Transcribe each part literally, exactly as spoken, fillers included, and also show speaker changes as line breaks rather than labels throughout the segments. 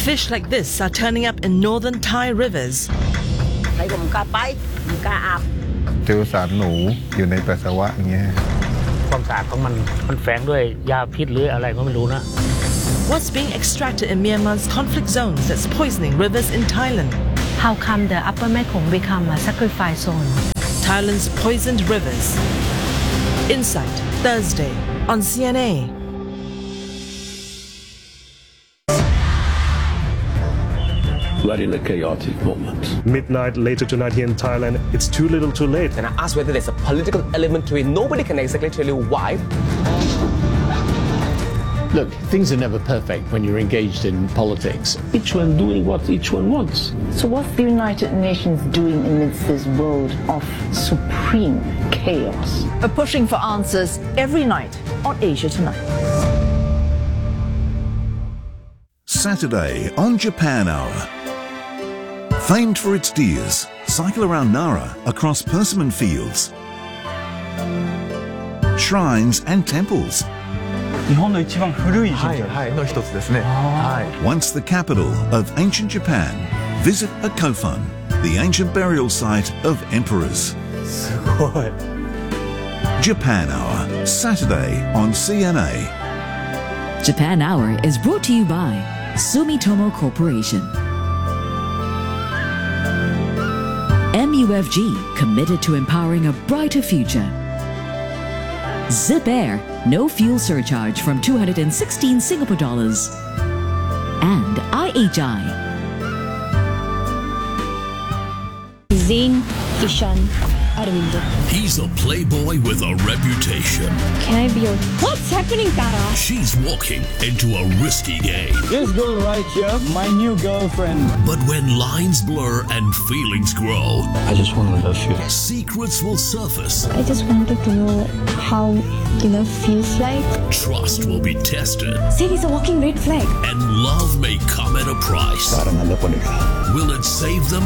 Fish like this are turning up in northern Thai rivers.
ใครก็มึงกล้าไปมึงกล้าอาบ
เจอสารหนูอยู่ในปัสสาวะอย่างเงี้ย
ความสะอาดของมันมันแฝงด้วยยาพิษหรืออะไรก็ไม่รู้นะ
What's being extracted in Myanmar's conflict zones that's poisoning rivers in Thailand?
How come the Upper Mekong become a sacrifice zone?
Thailand's poisoned rivers. Insight, Thursday on C N A.
We're in a chaotic moment.
Midnight later tonight here in Thailand, it's too little too late.
And I asked whether there's a political element to it. Nobody can exactly tell you why.
Look, things are never perfect when you're engaged in politics. Each one doing what each one wants.
So what's the United Nations doing amidst this world of supreme chaos?
We're pushing for answers every night on Asia Tonight.
Saturday on Japan Hour. Famed for its deers, cycle around Nara across persimmon fields, shrines and temples. Once the capital of ancient Japan, visit a Kofun, the ancient burial site of emperors. Japan Hour, Saturday on C N A.
Japan Hour is brought to you by Sumitomo Corporation. M U F G, committed to empowering a brighter future. Zip Air, no fuel surcharge from two hundred sixteen Singapore dollars. And I H I.
Zain Ishan Arvindo.
He's a playboy with a reputation.
Can I be your... What's happening, Tara?
She's walking into a risky game.
This girl right here, my new girlfriend.
But when lines blur and feelings grow,
I just want to love you.
Secrets will surface.
I just wanted to know how, you know, feels like.
Trust will be tested.
See, he's a walking red flag.
And love may come at a price. Will it save them?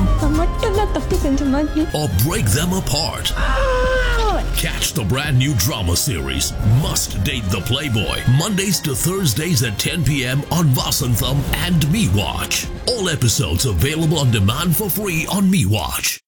Or break them apart? Catch the brand new drama series, Must Date the Playboy, Mondays to Thursdays at ten p m on Vasantham and MeWatch. All episodes available on demand for free on MeWatch.